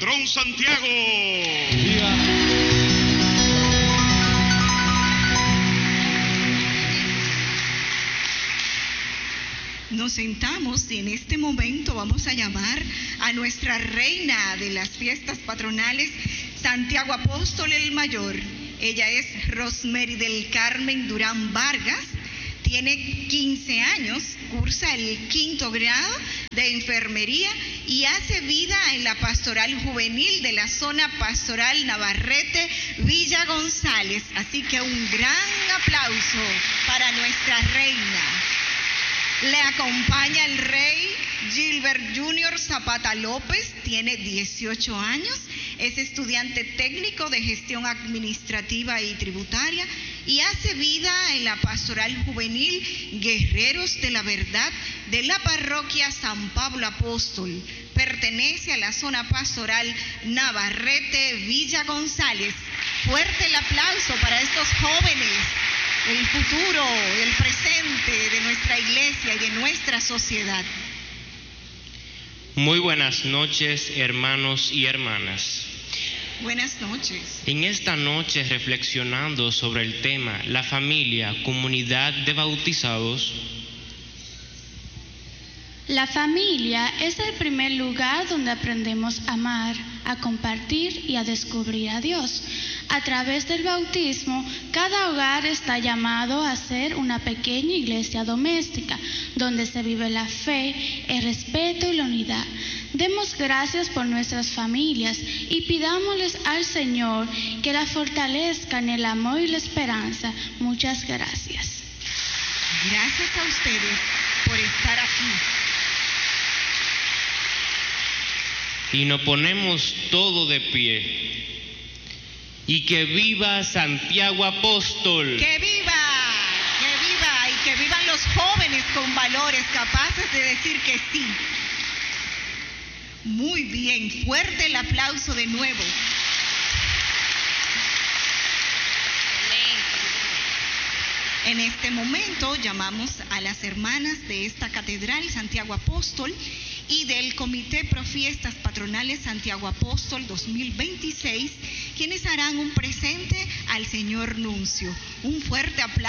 patrón Santiago. ¡Viva! Nos sentamos y en este momento vamos a llamar a nuestra reina de las fiestas patronales, Santiago Apóstol el Mayor. Ella es Rosemary del Carmen Durán Vargas, tiene 15 años, cursa el 5º grado de enfermería y hace vida en la pastoral juvenil de la zona pastoral Navarrete, Villa González. Así que un gran aplauso para nuestra reina. Le acompaña el rey Gilbert Junior Zapata López, tiene 18 años, es estudiante técnico de gestión administrativa y tributaria y hace vida en la pastoral juvenil Guerreros de la Verdad de la parroquia San Pablo Apóstol. Pertenece a la zona pastoral Navarrete, Villa González. Fuerte el aplauso para estos jóvenes, el futuro, el presente de nuestra iglesia y de nuestra sociedad. Muy buenas noches, hermanos y hermanas. Buenas noches. En esta noche, reflexionando sobre el tema la familia, comunidad de bautizados. La familia es el primer lugar donde aprendemos a amar, a compartir y a descubrir a Dios. A través del bautismo, cada hogar está llamado a ser una pequeña iglesia doméstica, donde se vive la fe, el respeto y la unidad. Demos gracias por nuestras familias y pidámosles al Señor que la fortalezca en el amor y la esperanza. Muchas gracias. Gracias a ustedes por estar aquí. Y nos ponemos todo de pie. Y que viva Santiago Apóstol. ¡Que viva! ¡Que viva! Y que vivan los jóvenes con valores, capaces de decir que sí. Muy bien, fuerte el aplauso de nuevo. En este momento llamamos a las hermanas de esta catedral, Santiago Apóstol, y del Comité Pro Fiestas Patronales Santiago Apóstol 2026, quienes harán un presente al señor Nuncio. Un fuerte aplauso.